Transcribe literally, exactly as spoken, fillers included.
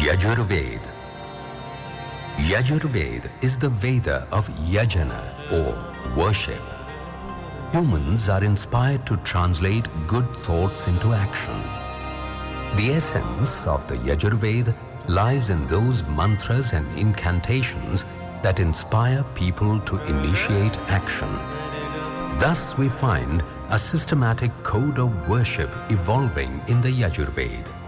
Yajurveda. Yajurveda is the Veda of Yajana or worship. Humans are inspired to translate good thoughts into action. The essence of the Yajurveda lies in those mantras and incantations that inspire people to initiate action. Thus we find a systematic code of worship evolving in the Yajurveda.